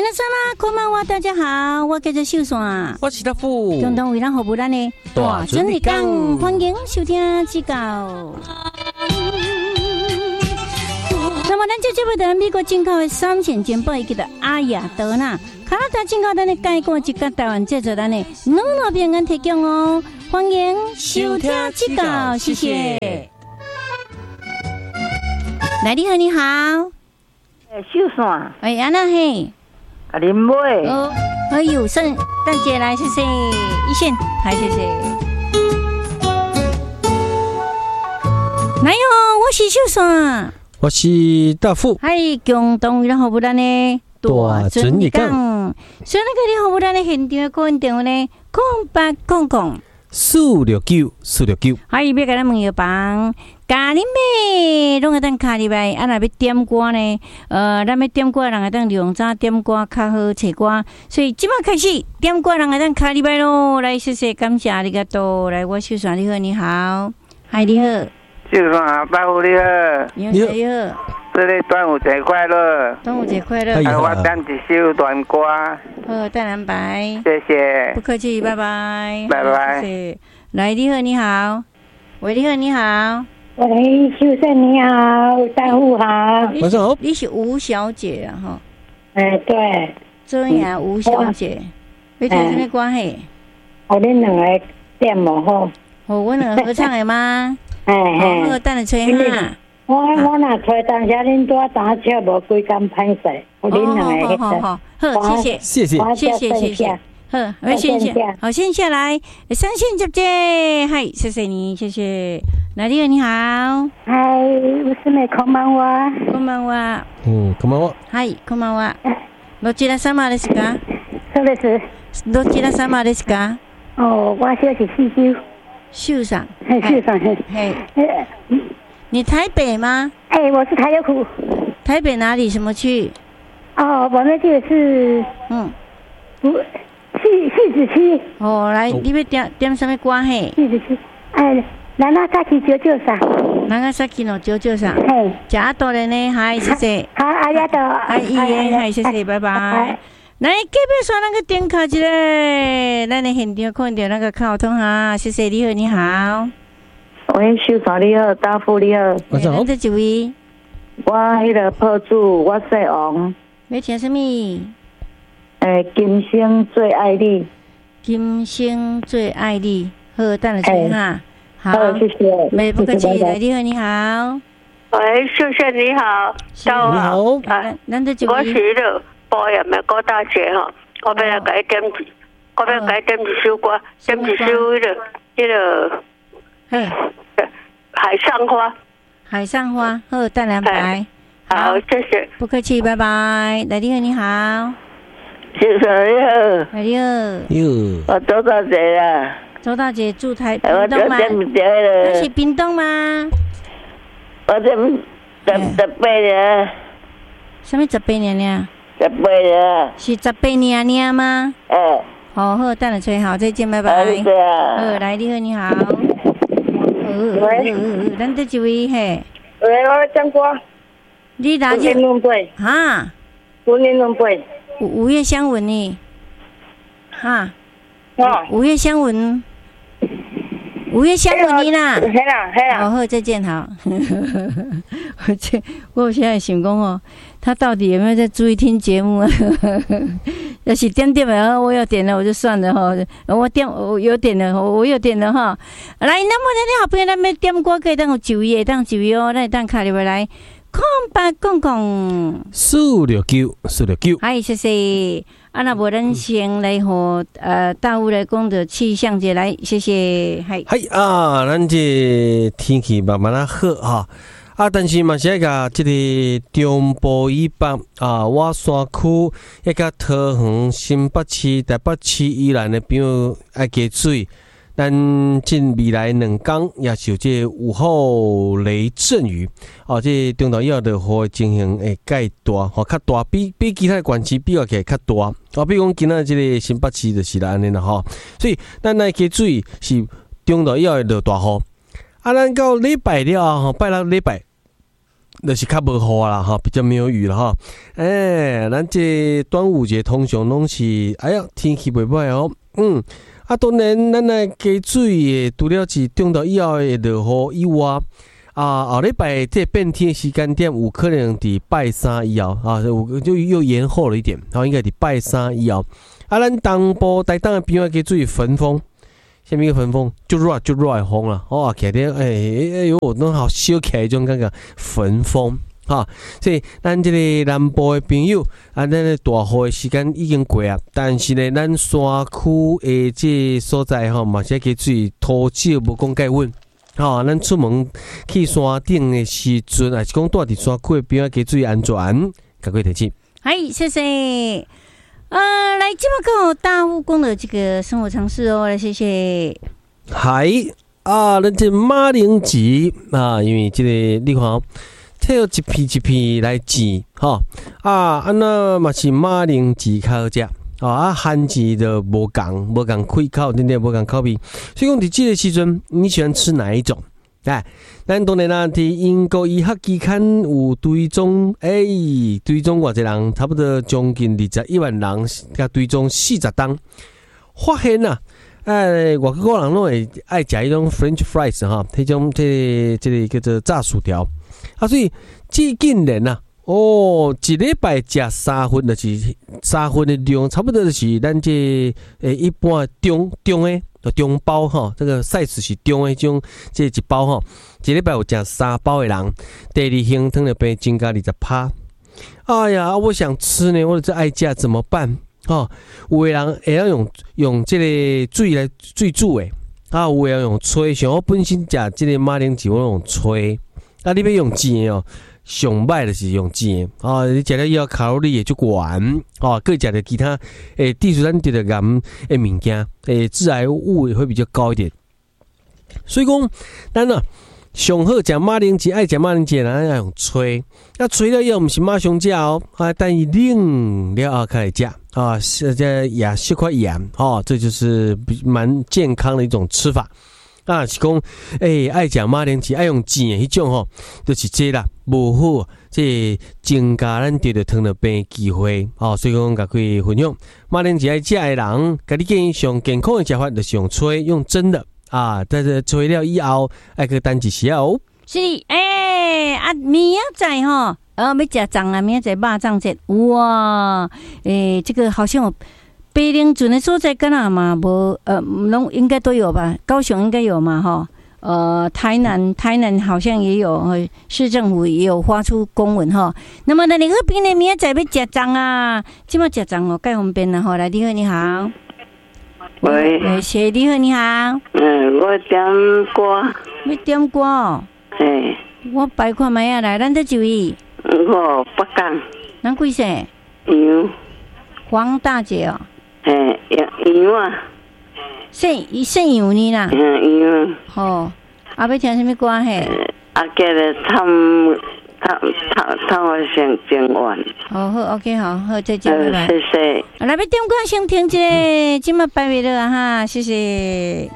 皆様こんばんは，大家好，我叫做秀山， 我是大富， 共同为咱服务咱的大准日讲，欢迎收听指教。那么，咱这节目在美国进口的3线煎包，伊叫做阿雅德纳，加拿大进口咱的介锅一甲台湾制作咱的软糯饼干提供哦，欢迎收听指教，谢谢。来，你好，你好， 秀山， 哎，安那嘿。 啊，林妹， 哦，哎呦，圣诞节来，谢谢一线，还谢谢。来哟，我是秀山， 我是大富， 嗨，共同然后不然呢， 大准日讲， 所以那个你好不然呢，现场个电话呢，0800。 469， 还有要甲咱问药房，咖喱妹，拢会当卡入来。啊，若要点歌呢，咱要点歌，人会当用早点歌较好找歌。所以即马开始点歌，人会当卡入来咯。来，谢谢，感谢你个多。来，我秀山你好，你好，嗨，你好， 秀山，大夫你好， 你好，你好， 这里端午节快乐， 端午节快乐。 我等一首短歌。 好，淡蓝白， 谢谢， 不客气，拜拜， 拜拜。 谢谢。来，你好，你好，喂，你好，你好。 喂，秀山你好，大夫好， 晚上好。 你是吴小姐啊，哈。 哎，对， 这样吴小姐，你听什么歌嘿？ 我恁两个点无好。 哦，我两个合唱的吗？ 哎哎， 好，等下吹哈。 我若吹，当下恁多打车无几工歹势，我恁两个好，谢谢，谢谢。好，我线下，好，线下来3线接接，嗨，谢谢你，谢谢。哪里你好？ 嗨，我是妹，こんばんは。 こんばんは。 こんばんは。 はい、こんばんは。どちら様ですか？ そうです。 どちら様ですか？ 哦，我就是秀山。 秀山， 嘿。你台北吗？ 哎，我是台北府。 台北哪里？什么区？ 哦，我们这个是不。戏子区哦，来，你要点什么歌嘿？ 戏子区，哎，長崎993さん。 長崎の993さん。 嘿， じゃあ後でね、はい、謝謝。 好，ありがとう。 はい、いいえ、はい、謝謝，拜拜。来，隔壁刷那个点卡一个，咱的现场看到那个卡通哈，谢谢你好，你好。 喂，秀山你好，大夫你好， 晚上好。 这几位， 我迄个破主，我姓王。 要听什么？ 今生最爱你， 今生最爱你，好，等下吹哈。 好，谢谢。 没不客气，来，你好，你好。 喂，秀秀你好， 下午好。咱这几位， 我是迄个保养的高大姐哈，我要来改点，我要改点一首歌，点一首迄个，海上花。 海上花，好，淡蓝白。 好，谢谢。 不客气，拜拜。来，你好，你好。 秀山你好， 你好， 我周大姐啦。 周大姐住屏东吗？ 这是屏东吗？ 我这18年。 什么18年呢 ？18年。 是18年吗？好，等下吹好，再见，拜拜。来，你好，你好。咱这几位嘿。 喂，我讲过。 你哪就？哈。 5年拢背。 五月香吻呢？哈。五月香吻。5月香吻你啦。 嘿啦。 好，再见，好。我现在想讲哦，他到底有没有在注意听节目啊？要是点了，我有点了，我就算了哈。我有点了，我有点了哈。来，那么你好朋友那边点歌可以当就业，哦，那当卡里边来。空白公公 469， 嗨，谢谢。那无咱先来和大屋来讲的气象节来，谢谢。嗨啊，咱这天气慢慢好哈。但是嘛是个这个中部以北外山区一个桃园、新北市、台北市以南的朋友爱加水。咱近未来2天也是有这午后雷阵雨，这中岛以后的雨情形会介大，较大，比其他县市比较起来较大。比如讲今仔这个新北市就是安尼啦吼，所以咱来加注意是中岛以后的落大雨。咱到礼拜了吼，拜六礼拜就是较无雨啦哈，比较没有雨了哈。咱这端午节通常拢是，哎呀，天气袂歹哦。当然，咱来加水，除了是中昼以后会落雨以外，后礼拜这变天时间点有可能伫拜三以后就又延后了一点，应该伫拜三以后。咱东部台东的边仔加水焚风。下面一个焚风就热的风了，起来呦，拢好烧起来种感觉焚风哈。所以咱这个南部的朋友咱的大雨的时间已经过啊，但是呢，咱山区的这所在嘛是加水土质无讲介稳咱出门去山顶的时阵，还是讲住伫山区的边仔加水安全，赶快提醒。 嗨，谢谢。来，今麦跟我大护工的这个生活常识哦，来谢谢。 嗨咱这马铃薯因为这个你看，这有一片一片来剪那嘛是马铃薯较好食番薯就无共开口，对不对？无共口味。所以讲伫这个时阵，你喜欢吃哪一种？咱当然啦，伫英国医学期刊有追踪，追踪偌济人，差不多将近21万人，甲追踪40档，发现外国人拢会爱食迄种 French fries 迄种这个叫做炸薯条所以这竟然一礼拜食3份，就是3份的量，差不多就是咱这一般中包这个 size 是中的种，这一包一礼拜有食3包的人，第二型糖尿病增加20%。哎呀，我想吃呢，我这爱食怎么办？有的人会要用这个水来水煮的，有的要用吹。像我本身食这个马铃薯，我用吹。你要用煎的上歹就是用煎的你食了以后卡路里也就悬各食的其他低水咱得的癌的物件致癌物也会比较高一点。所以讲咱上好食马铃薯，爱食马铃薯咱要用吹，吹了以后毋是马上食等伊冷了后开始食这也小块盐这就是蛮健康的一种吃法。是讲爱食马铃薯爱用煎的迄种就是这啦，无好这增加咱得糖尿病的机会所以讲甲可以分享马铃薯爱食的人，甲你建议上健康的食法就是用吹，用蒸的但是吹了以后爱去等一下是明仔载要食粽啊，明仔载肉粽节哇，这个好像有白灵准的所在干哪嘛无拢应该都有吧？高雄应该有嘛台南好像也有市政府也有发出公文那么你好边呢？明仔载要食粽啊，今麦食粽介方便啦来，你好你好。 喂， 谢你好你好。 我点歌。 要点歌我摆看卖来，咱在注意。 我不讲。 咱几岁？ 杨。 黄大姐杨姓杨呢啦。 杨。 要听什么歌叫了他我先讲完。 好 OK 好再见拜拜。 谢谢。 来要点歌先听一个今麦拜拜了谢谢。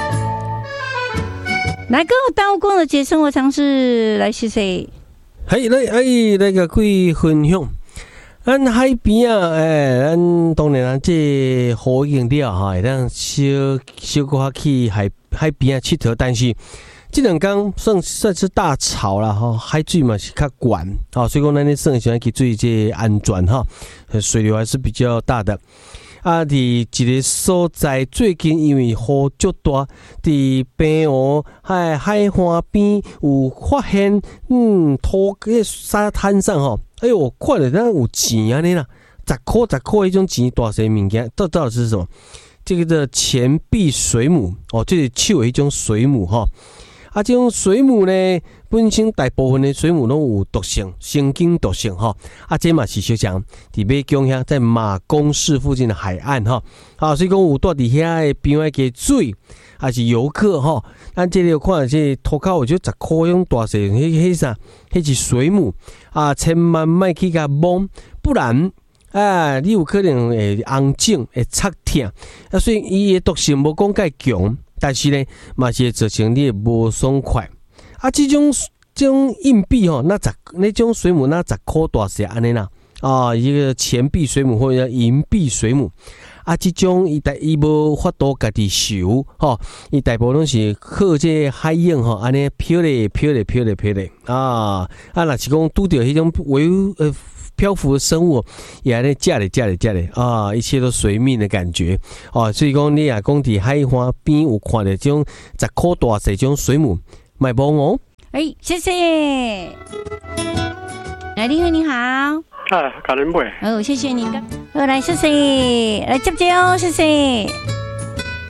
来跟我大护工的节生活常识来谢谢。 来个几分享。咱海边咱当然这雨已经了会当小可去海边佚佗，但是这两天算是大潮啦海水嘛是较悬所以讲咱咧算想去注意这安全水流还是比较大的伫一个所在最近因为雨足大，伫平湖海岸边有发现土沙滩上看了咱有钱安尼啦，10块迄种钱大细物件，到底是什么？这个的钱币水母这是手的迄种水母这种水母呢，本身大部分的水母拢有毒性，神经毒性这嘛是小强伫马公遐在马公市附近的海岸所以讲有住伫遐的边仔加水，还是游客咱这里看这土口有就10块种大细，迄啥？迄是水母千万莫去甲摸，不然你有可能会红肿会擦痛所以伊的毒性无讲介强。但是呢，嘛是会造成你的无爽快这种种硬币吼，那种水母那10块大小安尼啦。一个钱币水母或者银币水母，这种伊无法度家己收，伊大部分拢是靠这海涌安尼飘咧，若是讲拄着迄种漂浮的生物，也安尼食咧，一切都随命的感觉，所以讲你也讲伫海岸边有看到这种10块大小这种水母，卖帮哦。 谢谢。来，立慧你好。 感恩不？ 谢谢你。来，谢谢，来接哦，谢谢。